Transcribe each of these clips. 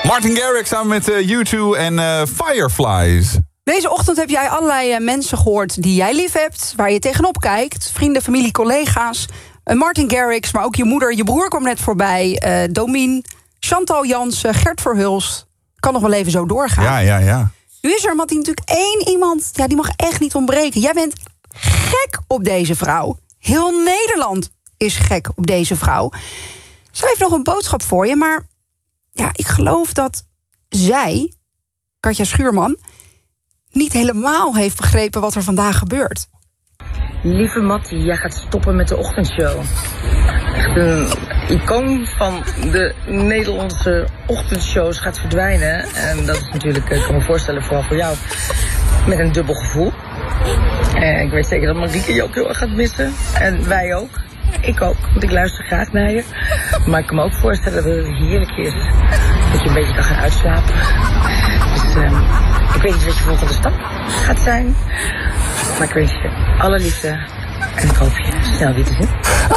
Martin Garrix samen met U2 en Fireflies. Deze ochtend heb jij allerlei mensen gehoord die jij lief hebt, waar je tegenop kijkt. Vrienden, familie, collega's. Martin Garrix, maar ook je moeder, je broer kwam net voorbij. Domien, Chantal Jansen, Gert Verhulst. Kan nog wel even zo doorgaan. Ja. Nu is er natuurlijk één iemand, die mag echt niet ontbreken. Jij bent gek op deze vrouw. Heel Nederland is gek op deze vrouw. Ze heeft nog een boodschap voor je, maar ik geloof dat zij, Katja Schuurman, niet helemaal heeft begrepen wat er vandaag gebeurt. Lieve Mattie, jij gaat stoppen met de ochtendshow. Echt een icoon van de Nederlandse ochtendshows gaat verdwijnen. En dat is natuurlijk, ik kan me voorstellen, vooral voor jou, met een dubbel gevoel. Ik weet zeker dat Marieke je ook heel erg gaat missen. En wij ook. Ik ook, want ik luister graag naar je. Maar ik kan me ook voorstellen dat het heerlijk is dat je een beetje kan gaan uitslapen. Dus ik weet niet wat je volgende stap gaat zijn. Maar ik wens je alle liefde en ik hoop je snel weer te zien.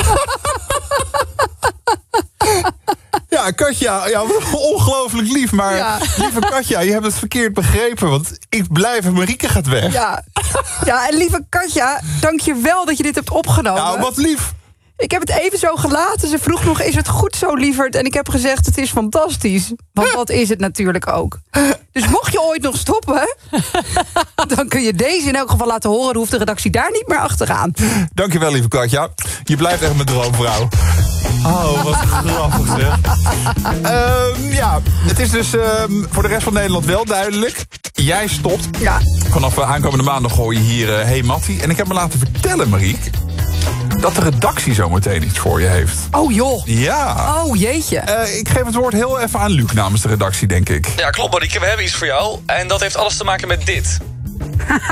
Ja, Katja, ongelooflijk lief. Maar lieve Katja, je hebt het verkeerd begrepen. Want ik blijf en Marieke gaat weg. Ja, en lieve Katja, dank je wel dat je dit hebt opgenomen. Nou, wat lief. Ik heb het even zo gelaten. Ze vroeg nog, is het goed zo, lieverd? En ik heb gezegd, het is fantastisch. Want dat is het natuurlijk ook. Dus mocht je ooit nog stoppen, dan kun je deze in elk geval laten horen. Dan hoeft de redactie daar niet meer achteraan. Dankjewel, lieve Katja. Je blijft echt mijn droomvrouw. Oh, wat grappig zeg. Het is dus voor de rest van Nederland wel duidelijk. Jij stopt. Ja. Vanaf aankomende maandag gooi je hier Hey Mattie. En ik heb me laten vertellen, Mariek, dat de redactie zometeen iets voor je heeft. Oh joh. Ja. Oh jeetje. Ik geef het woord heel even aan Luc namens de redactie, denk ik. Ja, klopt, Marieke. We hebben iets voor jou. En dat heeft alles te maken met dit.